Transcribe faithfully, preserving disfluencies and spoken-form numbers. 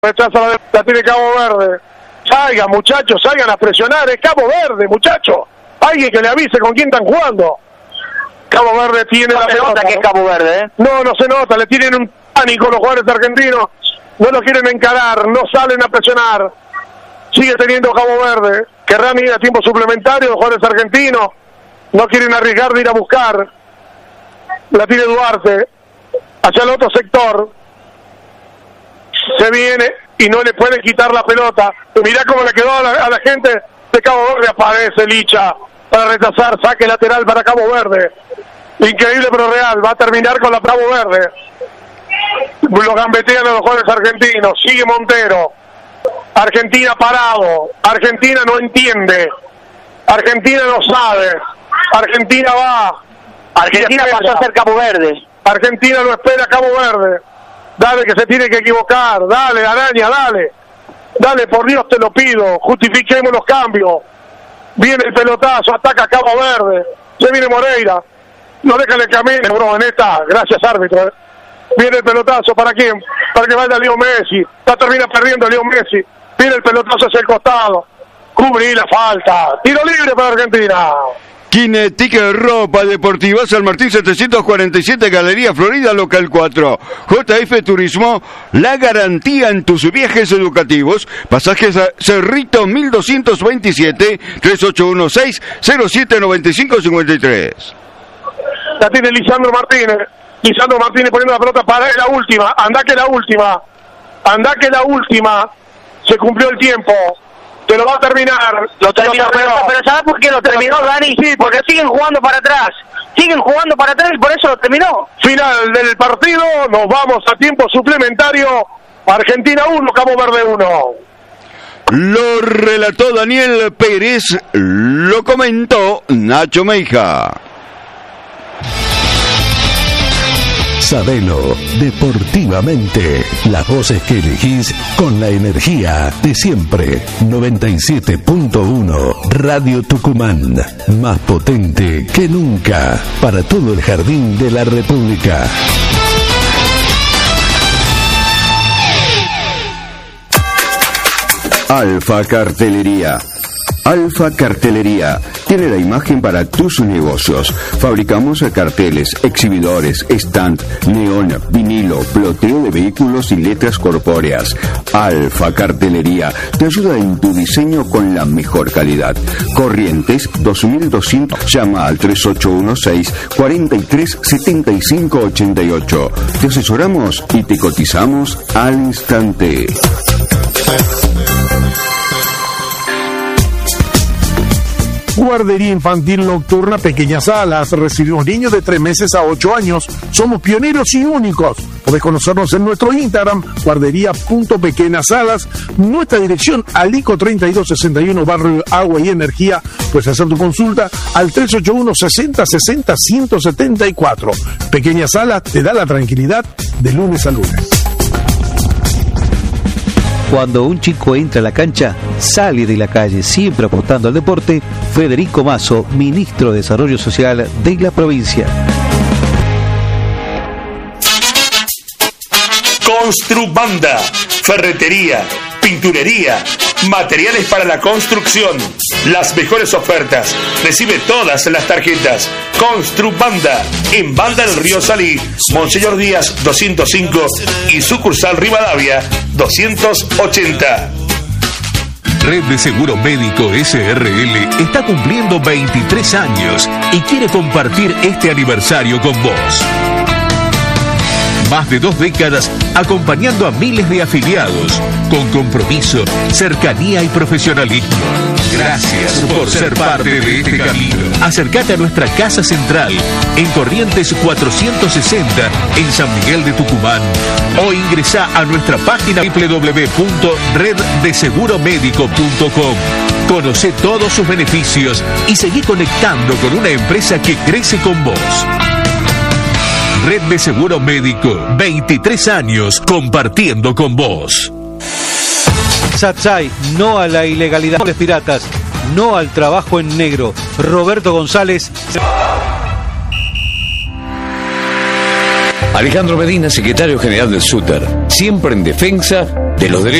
Rechaza la, la tiene Cabo Verde. Salgan, muchachos, salgan a presionar. Es Cabo Verde, muchachos. Alguien que le avise con quién están jugando. Cabo Verde tiene no la se pelota. nota que es Cabo Verde, ¿eh? No, no se nota. Le tienen un pánico los jugadores argentinos. No lo quieren encarar. No salen a presionar. Sigue teniendo Cabo Verde. Querrán ir a tiempo suplementario los jugadores argentinos. No quieren arriesgar de ir a buscar. La tiene Duarte. Hacia el otro sector. Se viene y no le pueden quitar la pelota. Mirá cómo le quedó a la, a la gente de Cabo Verde. Aparece Licha para rechazar. Saque lateral para Cabo Verde. Increíble pero real. Va a terminar con la Cabo Verde. Lo gambetean a los jugadores argentinos. Sigue Montero. Argentina parado. Argentina no entiende. Argentina no sabe. Argentina va. Argentina pasó a ser Cabo Verde. Argentina no espera a Cabo Verde. Dale que se tiene que equivocar. Dale, Araña, dale. Dale, por Dios te lo pido. Justifiquemos los cambios. Viene el pelotazo, ataca Cabo Verde. Se viene Moreira. No déjale que camine, bro, en esta. Gracias, árbitro. Viene el pelotazo, ¿para quién? Para que vaya Leo Messi. La termina perdiendo Leo Messi. Viene el pelotazo hacia el costado. Cubrí la falta. Tiro libre para Argentina. Kinetic Ropa Deportiva, San Martín setecientos cuarenta y siete, Galería Florida, local cuatro. J F Turismo, la garantía en tus viajes educativos. Pasajes a Cerrito mil doscientos veintisiete, tres ocho uno seis, cero siete nueve cinco cinco tres. La tiene Lisandro Martínez. Lisandro Martínez poniendo la pelota para la última. Anda que la última. Anda que la última. Se cumplió el tiempo. Te lo va a terminar. Lo terminó, pero, pero ¿sabes por qué lo terminó, Dani? Sí, porque siguen jugando para atrás. Siguen jugando para atrás y por eso lo terminó. Final del partido. Nos vamos a tiempo suplementario. Argentina uno, Cabo Verde uno. Lo relató Daniel Pérez. Lo comentó Nacho Meija. Sabelo, deportivamente, las voces que elegís con la energía de siempre. noventa y siete punto uno Radio Tucumán, más potente que nunca para todo el jardín de la República. Alfa Cartelería. Alfa Cartelería tiene la imagen para tus negocios. Fabricamos carteles, exhibidores, stand, neón, vinilo, ploteo de vehículos y letras corpóreas. Alfa Cartelería te ayuda en tu diseño con la mejor calidad. Corrientes dos mil doscientos. Llama al tres ocho uno seis, cuatro tres siete cinco ocho ocho. Te asesoramos y te cotizamos al instante. Guardería Infantil Nocturna Pequeñas Alas. Recibimos niños de tres meses a ocho años. Somos pioneros y únicos. Podés conocernos en nuestro Instagram, guardería.pequeñasalas. Nuestra dirección, Alico treinta y dos sesenta y uno, Barrio Agua y Energía. Puedes hacer tu consulta al tres ocho uno, sesenta, sesenta, ciento setenta y cuatro. Pequeñas Alas te da la tranquilidad de lunes a lunes. Cuando un chico entra a la cancha, sale de la calle, siempre apostando al deporte. Federico Mazo, Ministro de Desarrollo Social de la provincia. Construbanda, ferretería, pinturería, materiales para la construcción, las mejores ofertas. Recibe todas las tarjetas. Construbanda, en Banda del Río Salí, Monseñor Díaz doscientos cinco y sucursal Rivadavia doscientos ochenta. Red de Seguro Médico S R L está cumpliendo veintitrés años y quiere compartir este aniversario con vos. Más de dos décadas acompañando a miles de afiliados con compromiso, cercanía y profesionalismo. Gracias por ser parte de este camino. Acércate a nuestra casa central en Corrientes cuatrocientos sesenta en San Miguel de Tucumán o ingresá a nuestra página doble u doble u doble u punto red de seguro médico punto com. Conoce todos sus beneficios y seguí conectando con una empresa que crece con vos. Red de Seguro Médico, veintitrés años compartiendo con vos. Satsai, no a la ilegalidad de piratas, no al trabajo en negro. Roberto González. Alejandro Medina, secretario general del SUTER, siempre en defensa de los derechos